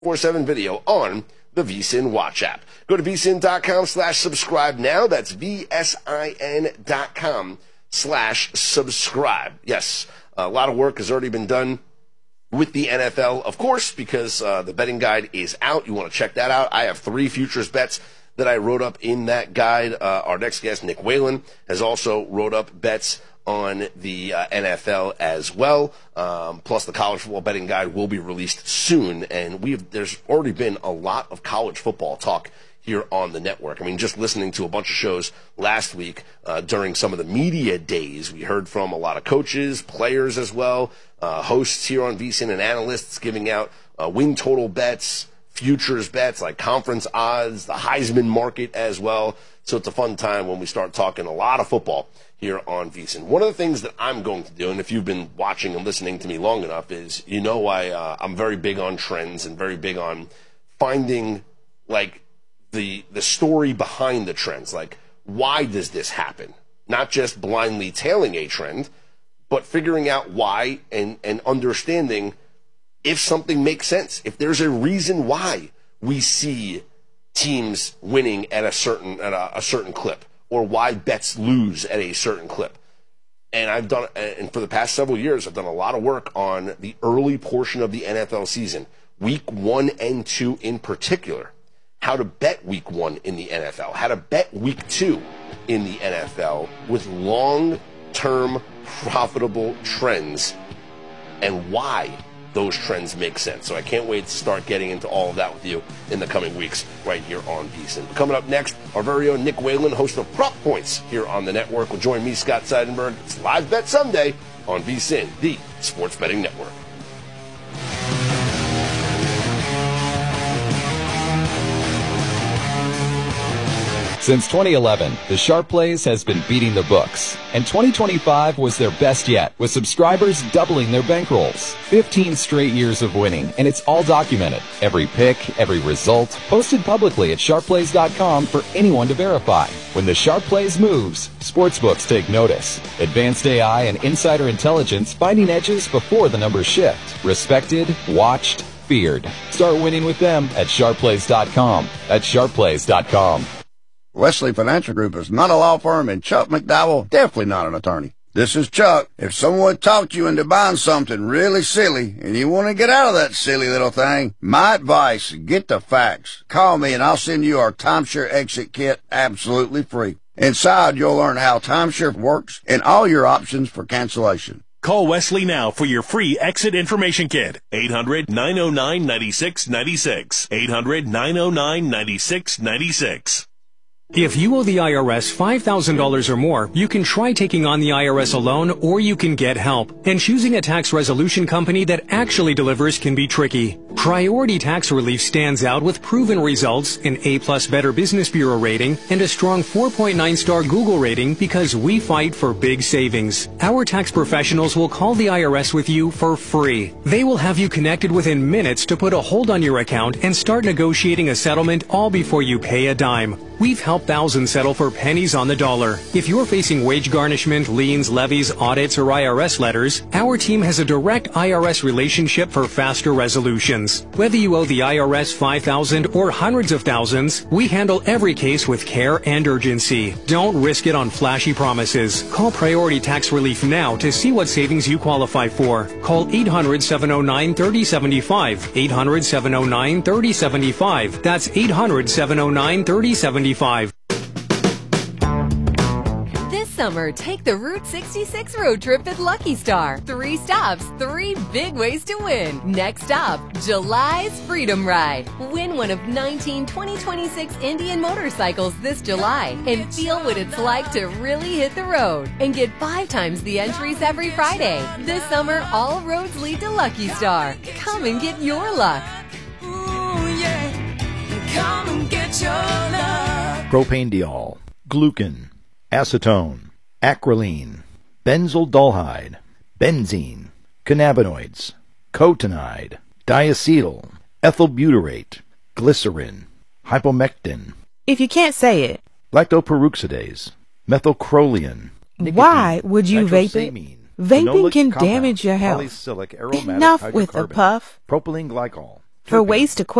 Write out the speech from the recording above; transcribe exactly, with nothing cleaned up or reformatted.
four seven video on the VSiN Watch app. Go to vsin.com slash subscribe now. That's V-S-I-N dot com slash subscribe. Yes, a lot of work has already been done with the N F L, of course, because uh, the betting guide is out. You want to check that out. I have three futures bets that I wrote up in that guide. Uh, our next guest, Nick Whalen, has also wrote up bets on the uh, N F L as well. Um, plus, the college football betting guide will be released soon, and we've there's already been a lot of college football talk here on the network. I mean, just listening to a bunch of shows last week uh, during some of the media days, we heard from a lot of coaches, players as well, uh, hosts here on VSiN, and analysts giving out uh, win total bets, futures bets, like conference odds, the Heisman market as well. So it's a fun time when we start talking a lot of football here on VSiN. One of the things that I'm going to do, and if you've been watching and listening to me long enough, is you know I, uh, I'm very big on trends and very big on finding, like, the the story behind the trends. Like, why does this happen? Not just blindly tailing a trend, but figuring out why and, and understanding if something makes sense. If there's a reason why we see teams winning at a certain at a, a certain clip, or why bets lose at a certain clip. And I've done, and for the past several years, I've done a lot of work on the early portion of the N F L season, week one and two in particular. How to bet week one in the N F L, how to bet week two in the N F L with long-term profitable trends, and why those trends make sense. So I can't wait to start getting into all of that with you in the coming weeks right here on VSiN. Coming up next, our very own Nick Whalen, host of Prop Points here on the network, will join me, Scott Seidenberg. It's Live Bet Sunday on VSiN, the Sports Betting Network. Since twenty eleven, the Sharp Plays has been beating the books, and twenty twenty-five was their best yet, with subscribers doubling their bankrolls. fifteen straight years of winning, and it's all documented. Every pick, every result, posted publicly at sharp plays dot com for anyone to verify. When the Sharp Plays moves, sportsbooks take notice. Advanced A I and insider intelligence finding edges before the numbers shift. Respected, watched, feared. Start winning with them at sharp plays dot com. That's sharp plays dot com. Wesley Financial Group is not a law firm, and Chuck McDowell definitely not an attorney. This is Chuck. If someone talked you into buying something really silly and you want to get out of that silly little thing, my advice, get the facts. Call me and I'll send you our timeshare exit kit absolutely free. Inside, you'll learn how timeshare works and all your options for cancellation. Call Wesley now for your free exit information kit. eight hundred, nine oh nine, nine six nine six. eight hundred, nine oh nine, nine six nine six. If you owe the I R S five thousand dollars or more, you can try taking on the I R S alone, or you can get help. And choosing a tax resolution company that actually delivers can be tricky. Priority Tax Relief stands out with proven results, an A-plus Better Business Bureau rating, and a strong four point nine star Google rating because we fight for big savings. Our tax professionals will call the I R S with you for free. They will have you connected within minutes to put a hold on your account and start negotiating a settlement all before you pay a dime. We've helped thousands settle for pennies on the dollar. If you're facing wage garnishment, liens, levies, audits, or I R S letters, our team has a direct I R S relationship for faster resolutions. Whether you owe the I R S five thousand dollars or hundreds of thousands, we handle every case with care and urgency. Don't risk it on flashy promises. Call Priority Tax Relief now to see what savings you qualify for. Call eight hundred, seven oh nine, three oh seven five. eight hundred, seven oh nine, three oh seven five. That's eight hundred, seven oh nine, three oh seven five. This summer, take the Route sixty-six road trip at Lucky Star. Three stops, three big ways to win. Next stop, July's Freedom Ride. Win one of nineteen twenty twenty-six Indian motorcycles this July and feel what it's like to really hit the road. And get five times the entries every Friday. This summer, all roads lead to Lucky Star. Come and get your luck. Ooh, yeah. Come and get your luck. Propanediol, glucan, acetone, acrolein, benzaldehyd, benzene, cannabinoids, cotinide, diacetyl, ethylbutyrate, glycerin, hypomectin. If you can't say it. Lactoperoxidase, methylcrolian. Why would you vape it? Vaping can damage your health. Enough with the puff. Propylene glycol, For ways to